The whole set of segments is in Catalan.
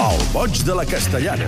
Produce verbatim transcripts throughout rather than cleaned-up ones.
El boig de la Castellana.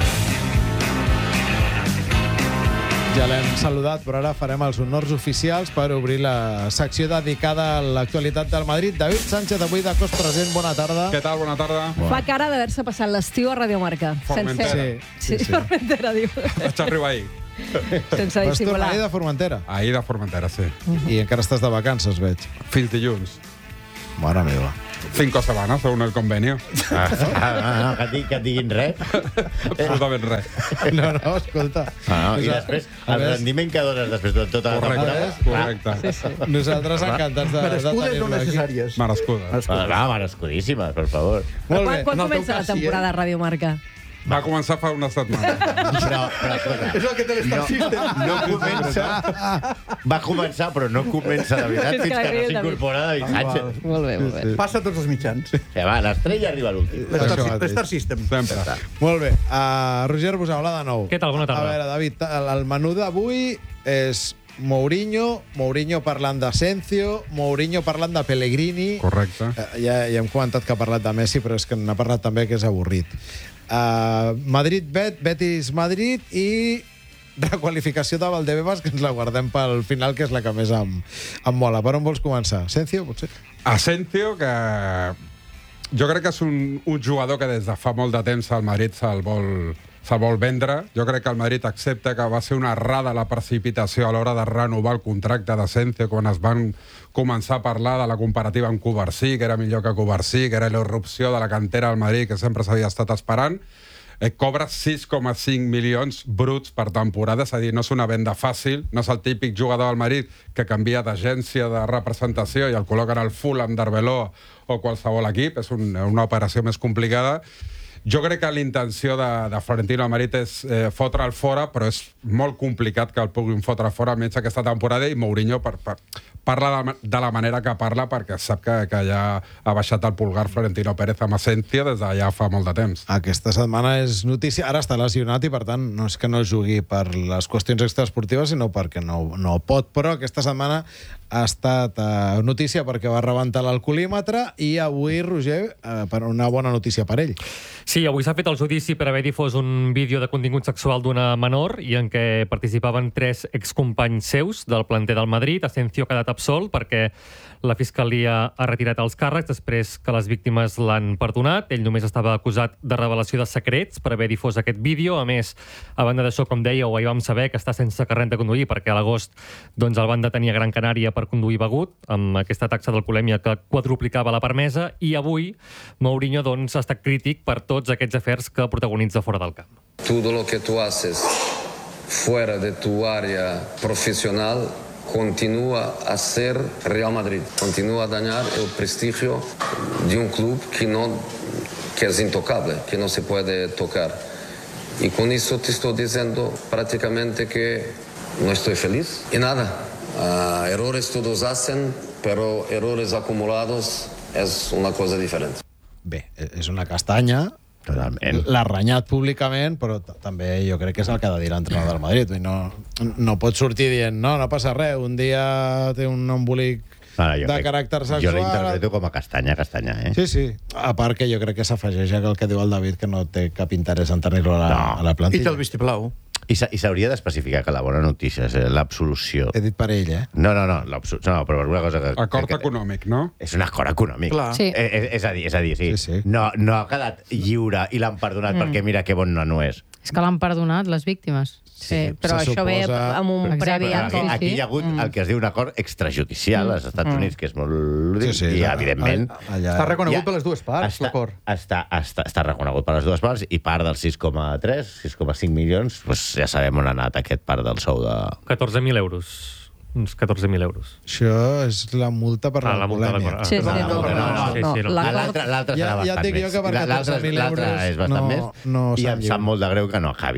Ja l'hem saludat, però ara farem els honors oficials per obrir la secció dedicada a l'actualitat del Madrid. David Sánchez, avui de cos present, bona tarda. Què tal? Bona tarda. Bueno. Fa cara d'haver-se passat l'estiu a Radio Marca. Formentera. Sí, sí, sí. Formentera, diu. Vaig arribar ahir. Sense Vas tornar dissimular. ahir de Formentera. Ahir de Formentera, sí. I encara estàs de vacances, veig. Fins dilluns. Mare meva. Cinco semanas, según el convenio. Ah, no, no, que, et, digui, que et diguin res. Absolutament res. No, no, escolta. Ah, no, I després, el rendiment que dones després de tota la temporada... Correcte, correcte. Sí, sí. Nosaltres encantats de, de Merescudes tenir-lo no aquí. necessàries. Merescudes. Ah, va, merescudíssimes, per favor. Molt Quan, bé. quan En el teu comença la cas, sí, temporada a Radio Marca? Va començar fa una setmana. Però, però, escolta, És el que té l'Star System. no comença... Va començar, però no comença, de veritat, Fins fins que que no arribi el s'incorpora David Sánchez. Molt bé, molt bé. Passa a tots els mitjans. Sí, va, l'estrella arriba a l'últim. Això L'Star mateix. l'Star System. Sempre. Molt bé. Uh, Roger Bosaula, de nou. Què tal? Bona tarda. A veure, David, el, el menú d'avui és Mourinho, Mourinho parlant d'Asensio, Mourinho parlant de Pellegrini. Correcte. Uh, ja, ja hem comentat que ha parlat de Messi, però és que n'ha parlat també que és avorrit. Uh, Madrid-Bet, Betis-Madrid i requalificació de Valdebebas, que ens la guardem pel final, que és la que més em, em mola. Per on vols començar? Asensio, potser? Asensio, que jo crec que és un, un jugador que des de fa molt de temps el Madrid se'l vol, se'l vol vendre. Jo crec que el Madrid accepta que va ser una errada la precipitació a l'hora de renovar el contracte d'Asensio quan es van començar a parlar de la comparativa amb Covarsí, que era millor que Covarsí, que era l'irrupció de la cantera del Madrid que sempre s'havia estat esperant. Eh, cobra sis coma cinc milions bruts per temporada, és a dir, no és una venda fàcil, no és el típic jugador del Madrid que canvia d'agència de representació i el col·loquen al Fulham, d'Arbeloa o qualsevol equip, és un, una operació més complicada. Jo crec que l'intenció de, de Florentino Madrid és eh, fotre'l fora, però és molt complicat que el puguin fotre fora almenys aquesta temporada, i Mourinho per, per, parla de, de la manera que parla perquè sap que, que ja ha baixat el pulgar Florentino Pérez amb Asensio des de ja fa molt de temps. Aquesta setmana és notícia. Ara està lesionat i, per tant, no és que no jugui per les qüestions extraesportives, sinó perquè no, no pot. Però aquesta setmana ha estat eh, notícia perquè va rebentar l'alcoholímetre i avui, Roger, eh, per una bona notícia per ell. Sí, avui s'ha fet el judici per haver difós un vídeo de contingut sexual d'una menor i en què participaven tres excompanys seus del planter del Madrid. Asensio ha quedat absolt perquè la Fiscalia ha retirat els càrrecs després que les víctimes l'han perdonat. Ell només estava acusat de revelació de secrets per haver difós aquest vídeo. A més, a banda d'això, com dèieu, ahir vam saber que està sense carnet de conduir perquè a l'agost doncs, el van detenir a Gran Canària per conduir begut, amb aquesta taxa d'alcoholèmia que quadruplicava la permesa, i avui Mourinho doncs, ha estat crític per tots aquests afers que protagonitza fora del camp. Todo lo que tú haces fuera de tu área profesional continúa a ser Real Madrid, continúa a dañar el prestigio de un club que, no, que es intocable, que no se puede tocar. Y con eso te estoy diciendo prácticamente que no estoy feliz. Y nada, uh, errores todos hacen, pero errores acumulados es una cosa diferente. Bé, és una castanya. Totalment. L'ha renyat públicament, però també jo crec que és el que ha de dir l'entrenador del Madrid. No, no pot sortir dient, no, no passa res, un dia té un embolic Ara, jo de crec, caràcter sexual. Jo l'interpreto com a castanya, castanya, eh? Sí, sí. A part que jo crec que s'afegeix el que diu el David, que no té cap interès en tenir-lo a, la, No. a la I plantilla. té el vistiplau. I s'hauria d'especificar que la bona notícia és eh, l'absolució. He dit per ell, eh? No, no, no, l'absolució, no, però alguna cosa que... Acord que, econòmic, no? És un acord econòmic. Clar. Sí. Eh, És, és, a dir, és a dir, sí. Sí, sí. No, no ha quedat lliure i l'han perdonat mm. perquè mira que bon no és. És que l'han perdonat, les víctimes. Sí, però se això ve suposa- amb un Exacte. previ Aquí, acord. aquí hi ha hagut el que es diu un acord extrajudicial als Estats Units, que és molt lúdic, Sí, sí, i allà- evidentment... allà- Està reconegut Ja. per les dues parts, Està, l'acord. està, està, està reconegut per les dues parts i part dels sis coma tres, sis coma cinc milions, doncs ja sabem on ha anat aquest part del sou de... catorze mil euros. Uns catorze mil euros. Això és la multa per Ah, la multa de... l'alcoholèmia. Ah, Sí, sí, perdó, no, perdó, no, no, sí, no. sí, no. La- L'altre l'altre Ja- serà ja et bastant dic jo més. que per L'altre catorze mil l'altre euros és bastant no- més no i em se'n sap lliure. molt de greu que no acabi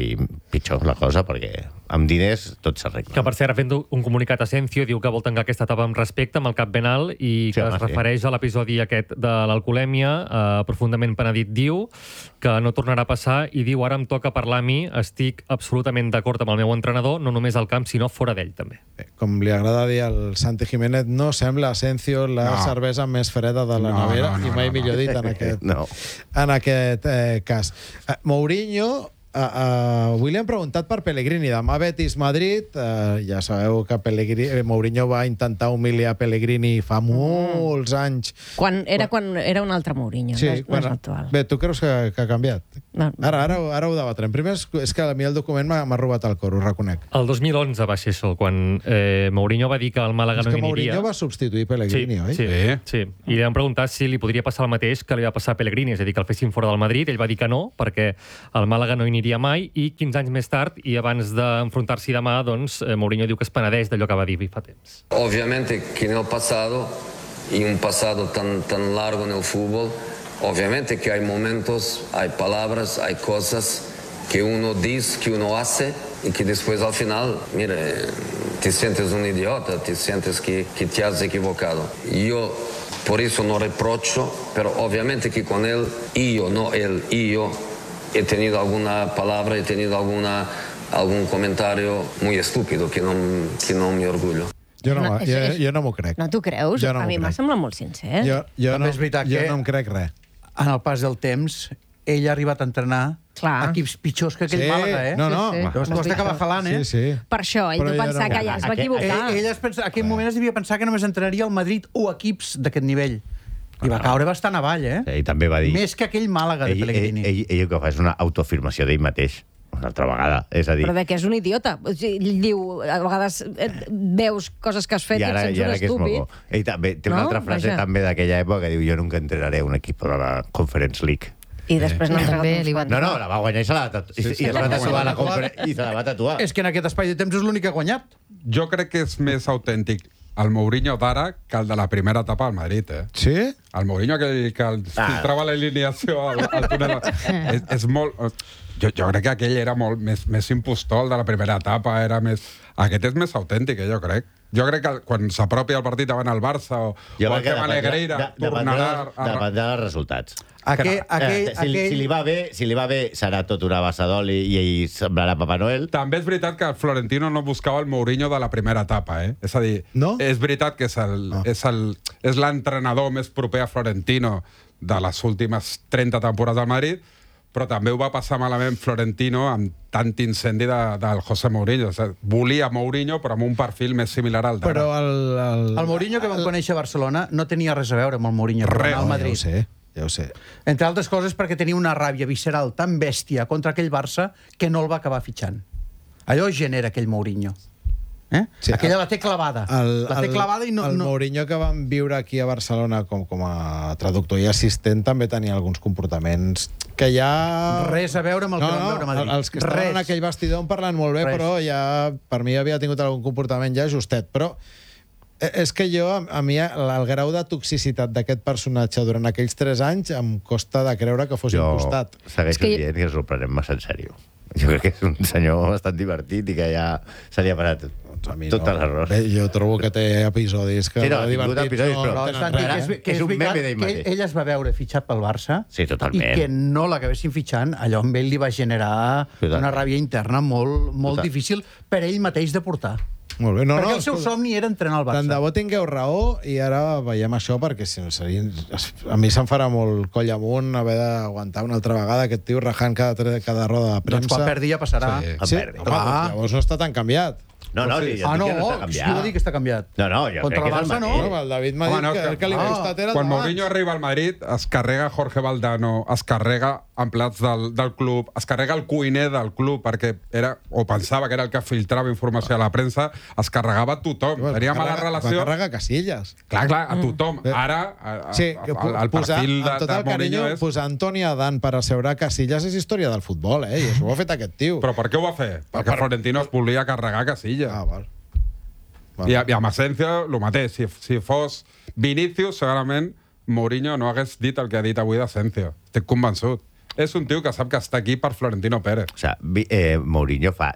pitjor la cosa, perquè amb diners tot s'arregla. Que per cert ha fet un comunicat a Asensio, diu que vol tancar aquesta etapa amb respecte, amb el cap ben alt, i que Sí, home, es sí. refereix a l'episodi aquest de l'alcoholèmia, eh, profundament penedit, diu que no tornarà a passar, i diu, ara em toca parlar a mi, estic absolutament d'acord amb el meu entrenador, no només al camp, sinó fora d'ell, també. Bé, com li agrada dir al Santi Jiménez, no sembla Asensio la No. cervesa més freda de la No, nevera, no, no, i mai no, no. millor dit en aquest, No. en aquest eh, cas. Eh, Mourinho, Uh, uh, avui li hem preguntat per Pellegrini. Demà Betis-Madrid, uh, ja sabeu que Pellegrini, eh, Mourinho va intentar humiliar Pellegrini fa molts anys. Quan, era quan era un altre Mourinho, Sí, no, és, no quan, és l'actual. bé, tu creus que, que ha canviat? No. Ara, ara, ara ho debatrem. Primer és, és que a mi el document m'ha m'ha robat el cor, ho reconec. El dos mil onze va ser això, quan eh, Mourinho va dir que el Màlaga És no que hi aniria. Mourinho va substituir Pellegrini, sí, oi? Sí, Sí. sí. I li vam preguntar si li podria passar el mateix que li va passar a Pellegrini, és a dir, que el fessin fora del Madrid. Ell va dir que no, perquè el Màlaga no hi aniria mai, i quinze anys més tard, i abans d'enfrontar-s'hi demà, doncs, eh, Mourinho diu que es penedeix d'allò que va dir fa temps. Obviamente que en el pasado, y un pasado tan, tan largo en el fútbol, obviamente que hay momentos, hay palabras, hay cosas que uno dice, que uno hace, y que después al final, mire, te sientes un idiota, te sientes que, que te has equivocado. Yo por eso no reprocho, pero obviamente que con él, y yo, no él, y yo, he tenido alguna palabra, he tenido alguna, algún comentario muy estúpido que no, que no me orgullo. Jo no, No, no, és- jo, és- jo no m'ho crec. No t'ho creus? Jo no a m'ho mi m'ha crec. semblat molt sincer. Jo, jo, També no, és veritat jo que- no em crec res. En el pas del temps, ell ha arribat a entrenar Clar. equips pitjors que aquell Sí, Màlaga, eh? no, no. Sí, sí. Llavors costa acabar jalant, eh? Sí, sí. Per això, ell Però deu jo pensar no- que ja es va Aquell- equivocar. Ell, ell es pensa, en aquell moment es devia pensar que només entrenaria el Madrid o equips d'aquest nivell. I va caure bastant avall, eh? I també va dir... Més que aquell Màlaga de ell, ell, Pellegrini. ell, ell el que fa és una autoafirmació d'ell mateix, una altra vegada. És a dir, Però de què és un idiota? O sigui, ell diu, a vegades eh, veus coses que has fet i, i ara, et i ara sents que és un molt estúpid. bo. Ell també té una No? altra frase Vaja. també d'aquella època que diu jo nunca entrenaré un equip de la Conference League. I després no ha També entregat li va uns No, quants. no, la va guanyar i se la va tatuar. I, Sí, sí, i es la va va tatuar la guanyar. conferència i se la va tatuar. És que en aquest espai de temps és l'únic que ha guanyat. Jo crec que és més autèntic el Mourinho d'ara que el de la primera etapa al Madrid, eh? Sí? El Mourinho que, que el Ah. filtrava l'alineació al, al túnel és, és molt... Jo, jo crec que aquell era molt més, més impostor, el de la primera etapa, era més... Aquest és més autèntic, eh, jo crec. Jo crec que quan s'apropi el partit davant el Barça o, Jo o el crec que tema dependrà, Negreira, de, dependrà, tornarà... A... dependrà dels resultats. Aquell, aquell, Eh, si, li- aquell... si, li va bé, si li va bé, serà tot una bassadol i, i ell semblarà Papa Noel. També és veritat que el Florentino no buscava el Mourinho de la primera etapa, eh? És a dir, No? és veritat que és el- Ah. és el- és l'entrenador més proper a Florentino de les últimes trenta temporades al Madrid, però també ho va passar malament Florentino amb tant incendi de, del José Mourinho. O sigui, volia Mourinho, però amb un perfil més similar al d'ara. Però el... El, El Mourinho que vam conèixer a Barcelona no tenia res a veure amb el Mourinho que va Res. anar al No, Madrid. ja ho sé, ja ho sé. Entre altres coses perquè tenia una ràbia visceral tan bèstia contra aquell Barça que no el va acabar fitxant. Allò genera aquell Mourinho. Eh? Sí, Sí, Aquella la té clavada. El, la té el- clavada i no... el no... Mourinho que vam viure aquí a Barcelona com, com a traductor i assistent també tenia alguns comportaments que ja... Res a veure amb el no, que vam no, veure a Madrid. Els que estaven Res. en aquell vestidor en parlant molt bé, Res. però ja per mi havia tingut algun comportament ja justet. Però eh, és que jo, a, a mi, el, el grau de toxicitat d'aquest personatge durant aquells tres anys em costa de creure que fos Jo impostat. segueixo És que- dient que ens ho prenem massa en sèrio. Jo crec que és un senyor bastant divertit i que ja se li ha parat A mi tot no. l'error. Bé, jo trobo que té episodis que Sí, no, de ha tingut divertits episodis, no però- tenen Santi, res, que és, eh? que És és, un veritat meme d'ell que ell, mateix. ell es va veure fitxat pel Barça Sí, totalment. i que no l'acabessin fitxant, allò amb ell li va generar Totalment. una ràbia interna molt, molt Total. difícil per ell mateix de portar. Molt bé, no, Perquè no, el seu escolta, somni era entrenar el Barça. tant de bo tingueu raó i ara veiem això perquè si no seria... a mi se'm farà molt coll amunt haver d'aguantar una altra vegada aquest tio rajant cada, tre- cada roda de premsa. Doncs quan perdi ja passarà. Sí. Sí? Perdi. Home, doncs llavors no està tan canviat. No, no, sí, jo Ah, dic no, que no està jo canviat. no dic que està canviat. No, no, jo Contra crec que el és el Barça, no? mateix. No, el David m'ha Home, dit no, que, que- el que li ah, hagués estat era Quan el Mourinho arriba al Madrid, es carrega Jorge Valdano, es carrega empleats del, del club, es carrega el cuiner del club, perquè era, o pensava que era el que filtrava informació a la premsa, es carregava a tothom. Bueno, Tenia va mala carregar- relació... Va carregar Casillas. Clar, clar, a tothom. Eh, Ara, a, a, Sí, que a, el posar, perfil de, amb tot de el carinyo, Mourinho és... posar Antoni Adán per asseure Casillas és història del futbol, eh? I això ho ha fet aquest tio. Però per què ho va fer? Perquè Florentino es volia carregar Casilla. Ah, val. I, I amb Asensio, el mateix. Si, si fos Vinicius, segurament Mourinho no hagués dit el que ha dit avui d'Asensio. Estic convençut. és un tio que sap que està aquí per Florentino Pérez. O sigui, eh, Mourinho fa...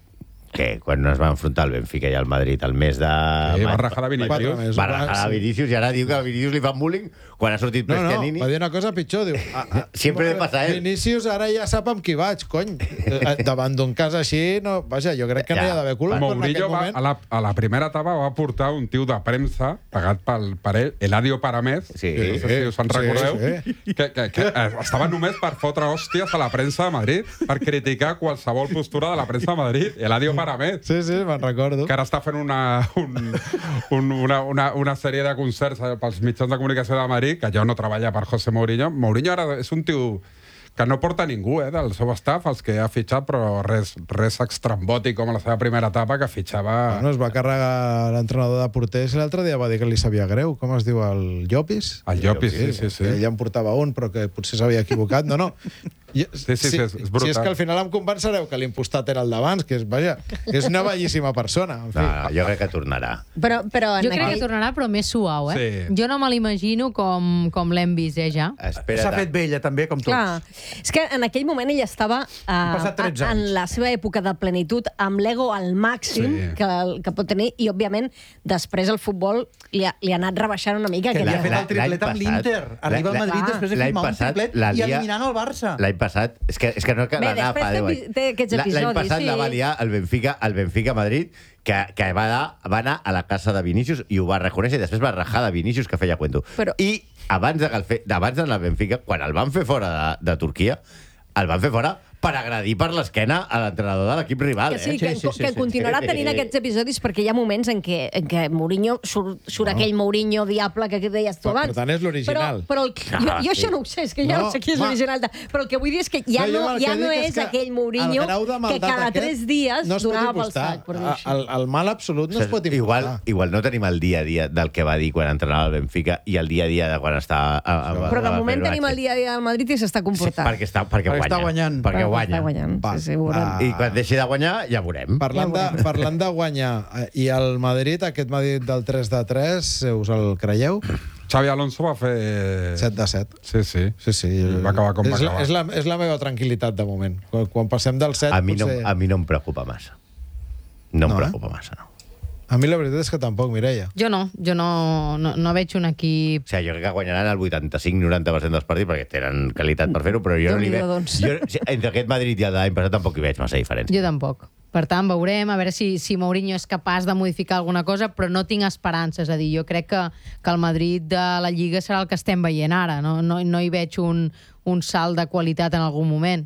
que quan es va enfrontar el Benfica i el Madrid el mes de... Sí, va rajar de Vinícius. Va rajar de Vinícius i ara diu que a Vinícius li fan bullying quan ha sortit No, no, Pescanini. va dir una cosa pitjor, diu... A, a, Sempre li passa a ell. Vinícius ara ja sap amb qui vaig, cony. Eh, Davant d'un cas així, no... Vaja, jo crec que no Ja. hi ha d'haver culpa en Mourinho aquest va, moment. a, la, a la primera etapa va portar un tio de premsa pagat pel, per ell, Eladio Paramés, Sí. no sé si us en Sí, recordeu, sí. Que, que, que eh, estava només per fotre hòsties a la premsa de Madrid, per criticar qualsevol postura de la premsa de Madrid. Eladio Paramés. Sí, sí, me'n recordo. Que ara està fent una, un, un, una, una, una sèrie de concerts pels mitjans de comunicació de Madrid, que jo no treballa per José Mourinho. Mourinho ara és un tio que no porta ningú, eh, del seu staff, els que ha fitxat, però res, res extrambòtic com a la seva primera etapa, que fitxava... Bueno, es va carregar l'entrenador de porters i l'altre dia va dir que li sabia greu. Com es diu? El Llopis? El Llopis, sí, sí, sí. Que ell en portava un, però que potser s'havia equivocat. No, no. I, Sí, sí, sí, és- és brutal. Si és que al final em convencereu que l'impostat era el d'abans, que és, vaja, que és una bellíssima persona. En fi. No, no, jo crec que tornarà. Però, però en Jo crec aquell... que tornarà, però més suau, eh? Sí. Jo no me l'imagino com, com l'hem vist, eh, ja. Espera't. S'ha fet vella, també, com tots. Clar, és que en aquell moment ell estava uh, passat tretze en anys. la seva època de plenitud, amb l'ego al màxim Sí. que, que pot tenir, i òbviament després el futbol li ha, li ha anat rebaixant una mica. Que li ha aquella- fet la- el triplet l'any amb passat- l'Inter. Arriba al la- Madrid la- després de l'any firmar un passat, triplet la i lia- eliminant el Barça. L'any passat, és que, és que no que Bé, l'anar després fa té deu epi- anys. té aquests La- L'any episodis, passat sí. la va liar el Benfica, el Benfica a Madrid, que, que va, anar, va anar a la casa de Vinícius i ho va reconèixer, i després va rajar de Vinícius, que feia cuento. Però- I abans de, que el fe, abans d'anar al Benfica, quan el van fer fora de, de Turquia, el van fer fora per agredir per l'esquena a l'entrenador de l'equip rival. Que sí, eh? que, Sí, sí, sí, que sí. continuarà tenint aquests episodis perquè hi ha moments en què, en què Mourinho surt, surt no. aquell Mourinho diable que deies tu Per- per abans. tant, és l'original. Però, però el, jo, Ah, jo sí. això no ho sé, és que ja no, No, sé qui és ma- l'original. de- Però el que vull dir és que ja jo no, el ja que no dic és que aquell Mourinho el grau de que maldat cada aquest tres dies no es pot donava pel impostar. sac. Per dir-ho així. el, el mal absolut no es pot impostar. Igual, igual no tenim el dia a dia del que va dir quan entrenava el Benfica i el dia a dia de quan està... A, a, Però de a moment tenim el Fenerbahçe. dia a dia del Madrid i s'està Sí, comportant. perquè està, perquè Perquè guanya. està guanyant. Perquè Perquè guanya. Està guanyant, Va, sí, sí, ho veurem. va. I quan deixi de guanyar, ja veurem. Parlant de, parlant de guanyar, eh, i el Madrid, aquest Madrid del tres de tres, eh, us el creieu? Xavi Alonso va fer... set de set. Sí, sí. Sí, sí. I va acabar com va és, la, acabar. és, la, és la meva tranquil·litat, de moment. Quan, quan passem del set, A mi, no, potser... a mi no em preocupa massa. No em No, eh? preocupa massa, no. A mi la veritat és que tampoc, Mireia. Jo no, jo no, no, no veig un equip... O sigui, jo crec que guanyaran el vuitanta-cinc noranta per cent dels partits perquè tenen qualitat per fer-ho, però jo no li veig... Déu-n'hi-do, doncs. Jo, sí, entre aquest Madrid i el de l'any passat tampoc hi veig massa diferència. Jo tampoc. Per tant, veurem, a veure si, si Mourinho és capaç de modificar alguna cosa, però no tinc esperances. És a dir, jo crec que, que el Madrid de la Lliga serà el que estem veient ara. No, no, no hi veig un, un salt de qualitat en algun moment.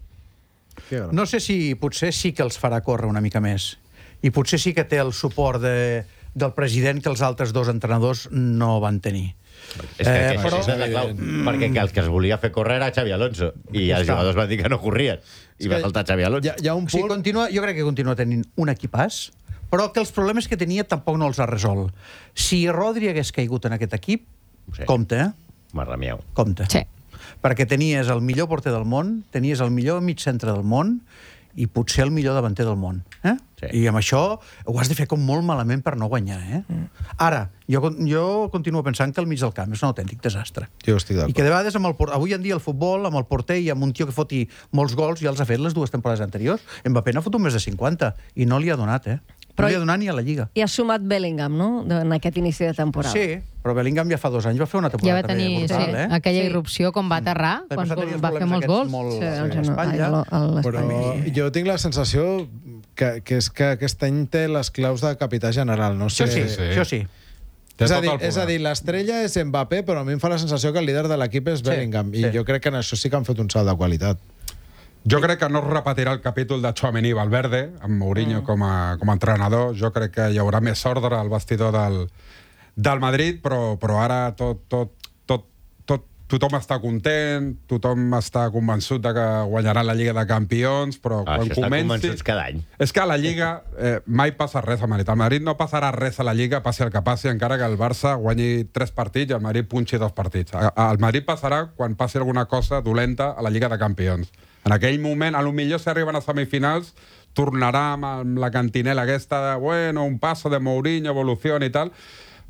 No sé si potser sí que els farà córrer una mica més. I potser sí que té el suport de, del president que els altres dos entrenadors no van tenir. És que, Eh, que però- això és la clau, perquè que els que els volia fer córrer era Xavi Alonso i els Està. jugadors van dir que no corrien i va que saltar Xavi Alonso. Hi ha, hi ha un O sigui, punt... continua, jo crec que continua tenint un equipàs, però que els problemes que tenia tampoc no els ha resolt. Si Rodri hagués caigut en aquest equip, Sí. compte, eh? Marramiau. Compte. Sí. Perquè tenies el millor porter del món, tenies el millor mig centre del món i potser el millor davanter del món. Eh? Sí. I amb això ho has de fer com molt malament per no guanyar. Eh? Mm. Ara, jo, jo continuo pensant que el mig del camp és un autèntic desastre. Jo estic I d'acord. que de vegades amb el, por- avui en dia el futbol, amb el porter i amb un tio que foti molts gols, ja els ha fet les dues temporades anteriors. Mbappé n'ha fotut més de cinquanta i no li ha donat, eh? Però no li ha donat ni a la Lliga. I ha sumat Bellingham, no?, de- en aquest inici de temporada. Sí, però Bellingham ja fa dos anys va fer una Ja temporada va tenir també brutal, sí, eh? aquella Sí. irrupció com va aterrar, L'any quan passat tenia els va fer problemes molts aquests gols. molt Sí, a el geno- l'espatlla. a l'espatlla. Però jo tinc la sensació que, que és que aquest any té les claus de capità general. No sé... Això sí, sí. això sí. Té És a, tot dir, el poder. és a dir, l'estrella és Mbappé, però a mi em fa la sensació que el líder de l'equip és Bellingham. I sí. jo crec que en això sí que han fet un salt de qualitat. Jo crec que no es repetirà el capítol de Tchouaméni i Valverde, amb Mourinho mm. com, a, com a entrenador. Jo crec que hi haurà més ordre al vestidor del, del Madrid, però, però ara tot, tot, tot, tot, tothom està content, tothom està convençut de que guanyarà la Lliga de Campions, però Ah, quan això estan comenci... convençuts cada any. És que a la Lliga eh, mai passa res a Madrid. Al Madrid no passarà res a la Lliga, passi el que passi, encara que el Barça guanyi tres partits i el Madrid punxi dos partits. A- Al Madrid passarà quan passi alguna cosa dolenta a la Lliga de Campions. En aquell moment, a lo millor si arriben a semifinals, tornarà amb, amb la cantinela aquesta de, bueno, un passo de Mourinho, evolució i tal,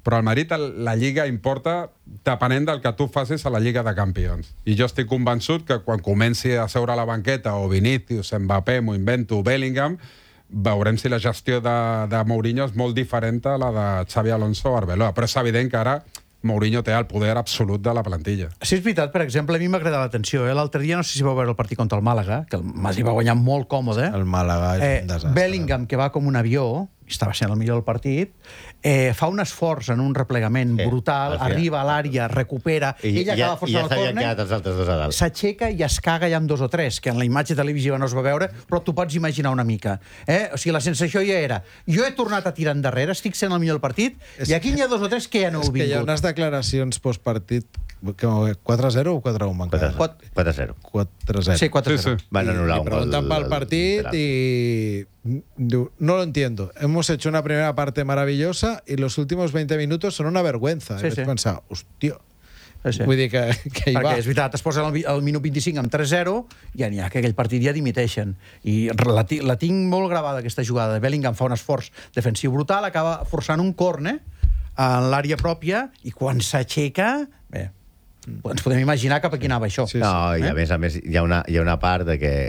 però al Madrid la Lliga importa depenent del que tu facis a la Lliga de Campions. I jo estic convençut que quan comenci a seure a la banqueta o Vinícius, Mbappé, m'ho invento, Bellingham, veurem si la gestió de, de Mourinho és molt diferent a la de Xavi Alonso o Arbeloa. Però és evident que ara Mourinho té el poder absolut de la plantilla. Sí, és veritat, per exemple, a mi m'ha agradat l'atenció. Eh? L'altre dia, no sé si vau veure el partit contra el Màlaga, que el Madrid va guanyar molt còmode. El Màlaga és eh, un desastre. Bellingham, que va com un avió, estava sent el millor del partit, eh, fa un esforç en un replegament Eh, brutal, al final. arriba a l'àrea, recupera, I, ell ja, acaba i forçant ja el s'havien córner, quedat els altres dos a dalt. s'aixeca i es caga ja amb dos o tres, que en la imatge televisiva no es va veure, però tu pots imaginar una mica. Eh? O sigui, la sensació ja era, jo he tornat a tirar endarrere, estic sent el millor del partit, És i aquí n'hi ha dos o tres que ja no És heu que hi ha vingut. unes declaracions postpartit que quatre a zero o quatre a un van quedar? quatre a zero. quatre a zero. Sí, quatre a zero. Sí, sí. Van anul·lar Y un preguntan gol para el al partido lateral. y digo, no lo entiendo. Hemos hecho una primera parte maravillosa y los últimos veinte minutos son una vergüenza. Sí, I vaig sí. pensar, hòstia, Sí, sí. vull dir que, que hi Perquè va. és veritat, es posa al, vi- al minut vint-i-cinc amb tres a zero, ja n'hi ha que aquell partit ja dimiteixen. I la, ti- la tinc molt gravada, aquesta jugada. Bellingham fa un esforç defensiu brutal, acaba forçant un córner en l'àrea pròpia, i quan s'aixeca... Bé, ens podem imaginar cap a qui anava això. Sí, No, i Eh? a més a més hi ha una, hi ha una part de que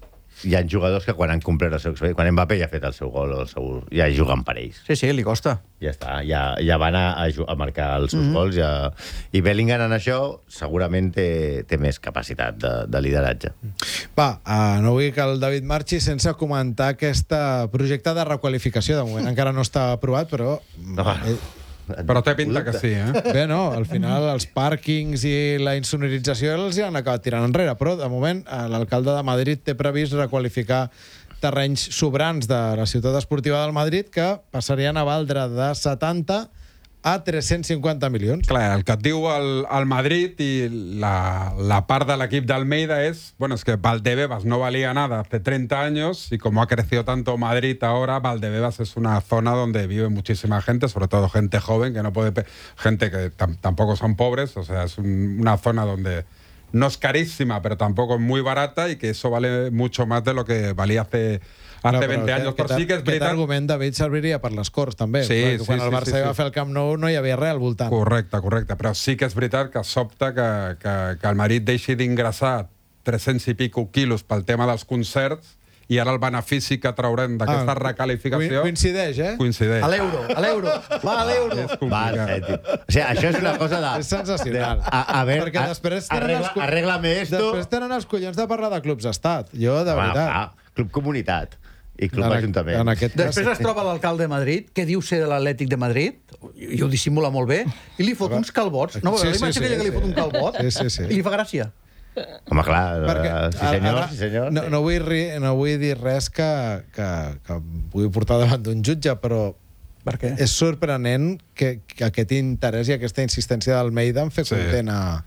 hi ha jugadors que quan han complert el seu expedient, quan Mbappé ja ha fet el seu gol, el seu, ja juguen per ells. Sí, sí, li costa. Ja està, ja, ja van a, a, ju- a marcar els seus mm -hmm. gols. Ja... I Bellingham en això segurament té, té més capacitat de, de lideratge. Va, uh, no vull que el David marxi sense comentar aquest projecte de requalificació. De moment encara no està aprovat, però... No. Eh, Però té pinta que sí, eh? Bé, no, al final els pàrquings i la insonorització els hi han acabat tirant enrere, però de moment eh, l'alcalde de Madrid té previst requalificar terrenys sobrans de la ciutat esportiva del Madrid que passarien a valdre de setanta a tres-cents cinquanta milions. Clar, el que et diu el, el Madrid i la, la part de l'equip d'Almeida es, bueno, es que Valdebebas no valía nada hace treinta años y como ha crecido tanto Madrid ahora, Valdebebas es una zona donde vive muchísima gente, sobre todo gente joven que no puede... pe- gente que tam- tampoco son pobres, o sea, es un- una zona donde no es carísima, pero tampoco es muy barata y que eso vale mucho más de lo que valía hace... hace No, però veinte años, aquest- però sí que és Aquest veritat... argument, David, serviria per les Corts, també. Sí, perquè sí, quan sí, el Barça sí, sí. va fer el Camp Nou no hi havia res al voltant. Correcte, correcte. Però sí que és veritat que sobta que, que, que el Madrid deixi d'ingressar tres-cents i pico quilos pel tema dels concerts i ara el benefici que traurem d'aquesta Ah, recalificació... coincideix, eh? Coincideix. A l'euro, a l'euro, va a l'euro. És Va, complicat. cèntim. O sigui, això és una cosa de... És sensacional. de- A, a ver, Perquè a- després tenen arregla, els co- arréglame esto. Després tenen els collons de parlar de clubs d'estat. Jo, de Bueno, veritat. clar, Club Comunitat i Club En a- Ajuntament. en aquest cas, Després es troba l'alcalde de Madrid, que diu ser de l'Atlètic de Madrid, i ho dissimula molt bé, i li fot uns calbots. No, Sí, sí, sí, l'imatge sí, aquella que li sí. fot un calbot, Sí, sí, sí. i li fa gràcia. Home, clar, Perquè, uh, sí senyor, ara, sí senyor. No, no, vull ri, no vull dir res que, que, que vull portar davant d'un jutge, però Per què? és sorprenent que, que aquest interès i aquesta insistència d'Almeida en fer Sí. content a,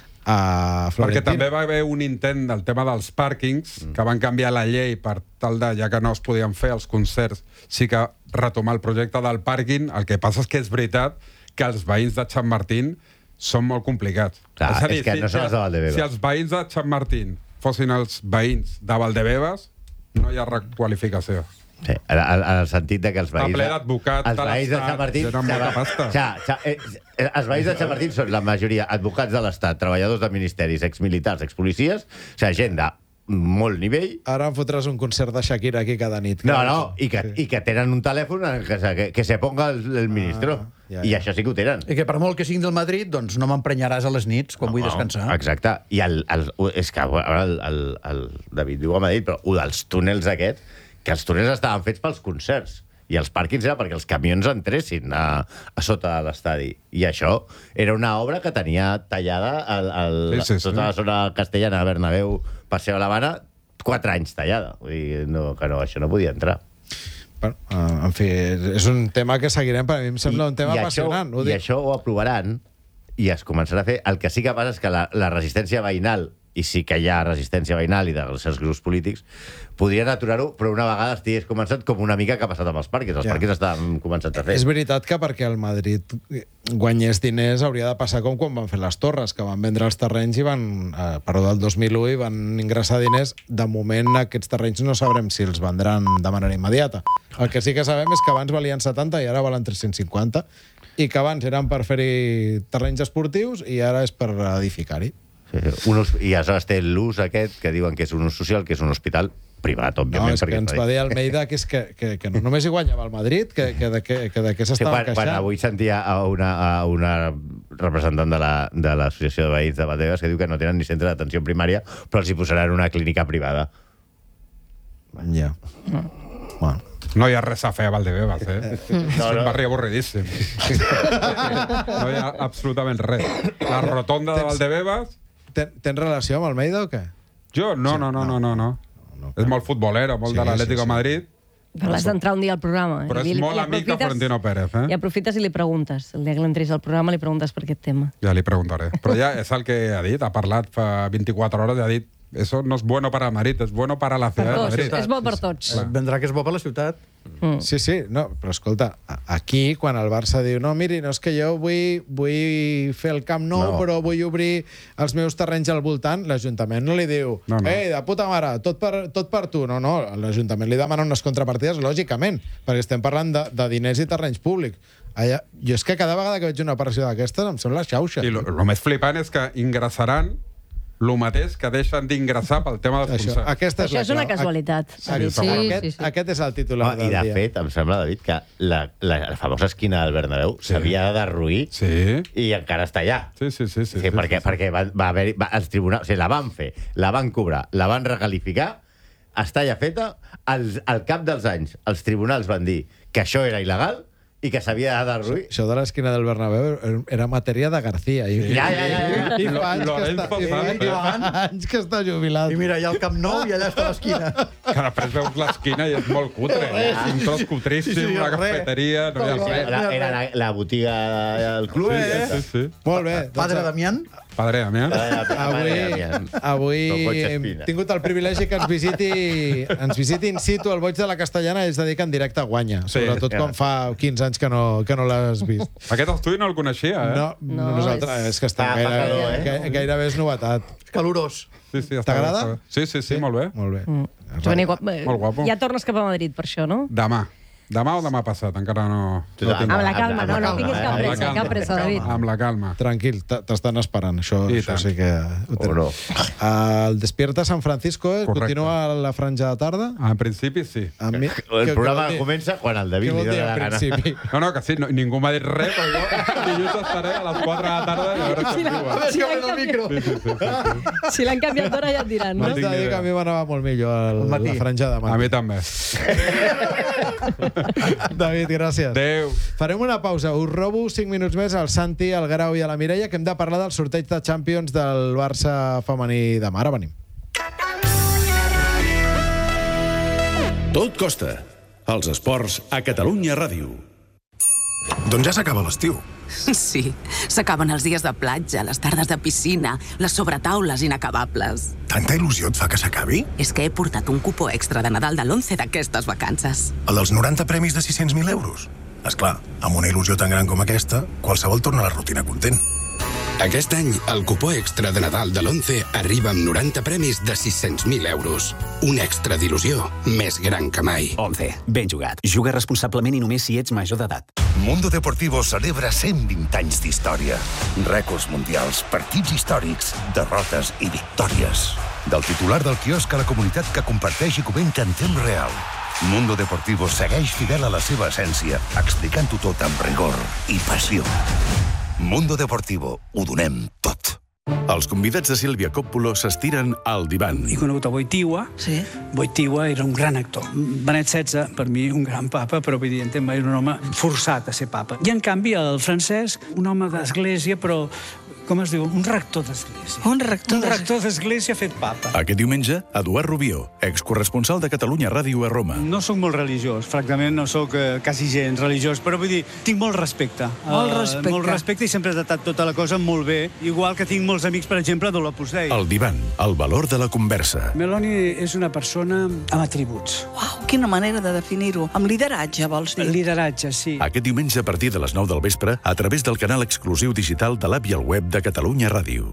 a Perquè Florentino. també va haver un intent del tema dels pàrquings, que van canviar la llei per tal de, ja que no es podien fer els concerts, sí que retomar el projecte del pàrquing. El que passa és que és veritat que els veïns de Sant Martín són molt complicats. Clar, és que no són els de Valdebebas. Si els veïns de Sant Martín fossin els veïns de Valdebebas, no hi ha requalificació. Sí, en, en, en el sentit de que els Està veïns... ple d'advocats Els de veïns de l'Estat, Sant Martín... tenen molta pasta. Ja, ja, eh, eh, els veïns de Sant Martín són la majoria advocats de l'Estat, treballadors de ministeris, exmilitars, expolicies, o sigui, gent de molt nivell. Ara em fotràs un concert de Shakira aquí cada nit. No, no, i que, i que tenen un telèfon en que, se- que, que se ponga el, el ministro. Ah, ja, I ja. això sí que ho tenen. I que per molt que siguin del Madrid, doncs no m'emprenyaràs a les nits quan vull descansar. Exacte. I el, el, és que ara el, el, el David diu a Madrid, però un dels túnels aquests, que els túnels estaven fets pels concerts. I els pàrquings era perquè els camions entressin a, a sota de l'estadi. I això era una obra que tenia tallada el, el, Sí, sí, sí. tota la zona castellana, Bernabéu, Paseo de l'Havana, quatre anys tallada. Vull dir, no, que no, això no podia entrar. Bueno, uh, en fi, és un tema que seguirem, per a mi em sembla un tema I apassionant. Això, ho I dic. això ho aprovaran i es començarà a fer. El que sí que passa és que la, la resistència veïnal, i sí que hi ha resistència veïnal i de certs grups polítics, podrien aturar-ho, però una vegada estigués començat com una mica que ha passat amb els parques. Els Ja. parques estaven començats a fer. És veritat que perquè el Madrid guanyés diners hauria de passar com quan van fer les Torres, que van vendre els terrenys i van, eh, perdó, del dos mil u i van ingressar diners. De moment, aquests terrenys no sabrem si els vendran de manera immediata. El que sí que sabem és que abans valien setanta i ara valen tres-cents cinquanta. i que abans eren per fer-hi terrenys esportius i ara és per edificar-hi. Sí, sí. Un, I aleshores té l'ús aquest, que diuen que és un ús social, que és un hospital privat, òbviament. No, és que ens va dir Almeida que, és que, que, que no només hi guanyava el Madrid, que, que de què que, que s'estava sí, quan, queixant. Quan avui sentia a una, a una representant de la, de l'Associació de Veïns de Valdebebas que diu que no tenen ni centre d'atenció primària, però els hi posaran una clínica privada. Ja. Bueno. No hi ha res a fer a Valdebebas, eh? No, És un no. barri avorridíssim. No hi ha absolutament res. La rotonda de Valdebebas... Ten, tens relació amb Almeida o què? Jo? No, no, no, no, no. no. no És molt futbolero, molt Sí, de l'Atlético sí, sí. Madrid. Però l'has d'entrar un dia al programa. Però I és li- molt i amic de aprofites- Florentino Pérez, eh? I aprofites i li preguntes. El dia que l'entris al programa li preguntes per aquest tema. Ja li preguntaré. Però ja és el que ha dit, ha parlat fa vint-i-quatre hores i ha dit eso no es bueno para Madrid, es bueno para la Per ciudad de tots. Madrid. És bo per tots. Eh, Vendrà que és bo per la ciutat. Mm. Sí, sí, no, però escolta, a- aquí, quan el Barça diu no, miri, no és que jo vull, vull fer el Camp Nou, No. però vull obrir els meus terrenys al voltant, l'Ajuntament no li diu No, no. ei, de puta mare, tot per, tot per tu. No, no, l'Ajuntament li demana unes contrapartides, lògicament, perquè estem parlant de, de diners i terrenys públics. Allà, jo és que cada vegada que veig una operació d'aquestes em sembla xauxa. I el més flipant és que ingressaran el mateix que deixen d'ingressar pel tema dels Això, concerts. aquesta és Això la és una clau. casualitat. Ac- David. Sí, aquest, sí, sí. aquest és el titular Oh, I del de dia. fet, em sembla, David, que la, la, la famosa esquina del Bernabéu s'havia de derruir Sí. i encara està allà. Sí, sí, sí. sí, Sí, perquè, perquè va, va haver va, els tribunals, o sigui, la van fer, la van cobrar, la van regalificar, està ja feta, al, al cap dels anys els tribunals van dir que això era il·legal i que s'havia de derruir. Això de l'esquina del Bernabéu era matèria de García. I, Ja, ja, ja, ja. I fa anys que Lorenzo està, i fa- i fa anys que està jubilat. I mira, hi ha el Camp Nou i allà està l'esquina. Que després veus l'esquina i és molt cutre. Eh? Un tros cutríssim, Sí, sí, una res. cafeteria... No hi ha res. La, era la, la botiga del club. Sí, i ja sí, està. sí. Molt bé. Padre Damián. Padre Damián. Avui, No avui pots hem espinar. tingut el privilegi que ens visiti, ens visiti in situ el Boig de la Castellana i es dedica en directe a guanya, Sí. sobretot quan fa quinze anys que no, que no l'has vist. Aquest estudi no el coneixia, eh? No, no, No, nosaltres, és que està Fa- fa gaire, calor, eh? gai- gairebé és novetat. Calorós. Sí, sí, està T'agrada? bé, està bé. Sí, sí, sí, molt bé. Molt bé. Mm. Joan, guap... Molt guapo. Ja tornes cap a Madrid per això, no? Demà. Demà o demà passat? Encara no... Tu, no tinc- Amb la calma, amb no, la no calma, tinguis eh? cap Amb la pressa, calma, cap pressa, David. Amb la calma. Tranquil, t- t'estan esperant, això, I això tant. sí que ho tenen. O no. El Despierta San Francisco eh? Correcte. continua la franja de tarda? En principi, sí. A mi, El què- què programa vol dir? comença quan el Què David vol li dir dona al la gana. principi? No, no, que sí, no, ningú m'ha dit res, però jo dilluns estaré a les quatre de la tarda i a veure què em diuen. A veure si obren el micro. Sí, sí, sí, sí, sí. Si l'han canviat d'hora ja et diran, no? Haig de dir que a mi m'anava molt millor el, El matí. la franja de A matí. mi també. David, gràcies. Adéu. Farem una pausa. Us robo cinc minuts més al Santi, al Grau i a la Mireia, que hem de parlar del sorteig de Champions del Barça femení demà. Ara venim. Tot costa. Els esports a Catalunya Ràdio. Doncs ja s'acaba l'estiu. Sí, s'acaben els dies de platja, les tardes de piscina, les sobretaules inacabables. Tanta il·lusió et fa que s'acabi? És que he portat un cupó extra de Nadal de l'onze d'aquestes vacances. El dels noranta premis de sis-cents mil euros? Esclar, amb una il·lusió tan gran com aquesta, qualsevol torna a la rutina content. Aquest any, el cupó extra de Nadal de l'onze arriba amb noranta premis de sis-cents mil euros. Un extra d'il·lusió més gran que mai. once. Ben jugat. Juga responsablement i només si ets major d'edat. Mundo Deportivo celebra cent vint anys d'història. Rècords mundials, partits històrics, derrotes i victòries. Del titular del quiosc a la comunitat que comparteix i comenta en temps real. Mundo Deportivo segueix fidel a la seva essència, explicant-ho tot amb rigor i passió. Mundo Deportivo, ho donem tot. Els convidats de Sílvia Coppola s'estiren al divan. He conegut a Wojtyła. Sí. Wojtyła era un gran actor. Benet setze, per mi, un gran papa, però evidentment era un home forçat a ser papa. I, en canvi, el Francesc, un home d'església, però, com es diu, un rector d'església. Un rector, un rector d'església fet papa. Aquest diumenge, Eduard Rubió, excorresponsal de Catalunya Ràdio a Roma. No sóc molt religiós, francament no sóc eh, quasi gens religiós, però vull dir, tinc molt respecte. Molt Eh, respecte. molt respecte i sempre he tratat tota la cosa molt bé, igual que tinc molts amics, per exemple, de l'Opus Dei. El divan, el valor de la conversa. Meloni és una persona amb atributs. Uau, quina manera de definir-ho. Amb lideratge, vols dir? Lideratge, sí. Aquest diumenge a partir de les nou del vespre a través del canal exclusiu digital de l'app i el web de Catalunya Ràdio.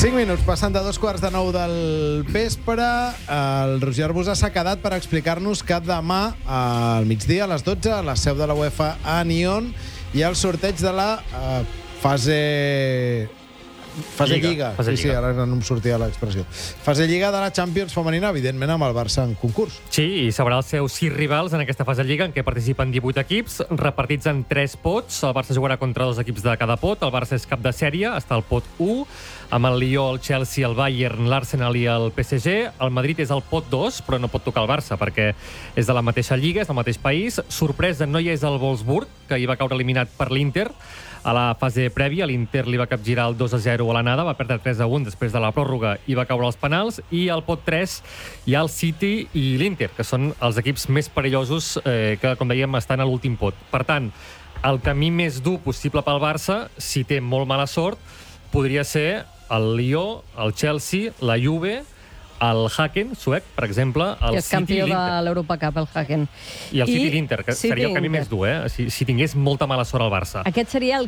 cinc minuts, passant de dos quarts de nou del vespre. El Roger Arbusa s'ha quedat per explicar-nos que demà, al migdia, a les dotze, a la seu de la UEFA a Nyon, hi ha el sorteig de la uh, fase... Fase Lliga. Lliga. Fase sí, Lliga. Sí, ara no em sortia l'expressió. Fase Lliga de la Champions femenina, evidentment, amb el Barça en concurs. Sí, i sabrà els seus sis rivals en aquesta fase Lliga, en què participen divuit equips, repartits en tres pots. El Barça jugarà contra dos equips de cada pot. El Barça és cap de sèrie, està al pot u, amb el Lió, el Chelsea, el Bayern, l'Arsenal i el P S G. El Madrid és al pot dos, però no pot tocar el Barça, perquè és de la mateixa Lliga, és del mateix país. Sorpresa, no hi és el Wolfsburg, que hi va caure eliminat per l'Inter. A la fase prèvia, l'Inter li va capgirar el dos a zero a l'anada, va perdre tres a un després de la pròrroga i va caure als penals, i al pot tres hi ha el City i l'Inter, que són els equips més perillosos eh, que, com dèiem, estan a l'últim pot. Per tant, el camí més dur possible pel Barça, si té molt mala sort, podria ser el Lió, el Chelsea, la Juve, el Haken, suec, per exemple, el és City i campió l'Inter. de l'Europa Cup, el Haken. I el City i l'Inter, que City seria el camí Inter. més dur, eh? Si, si tingués molta mala sort al Barça. Aquest seria el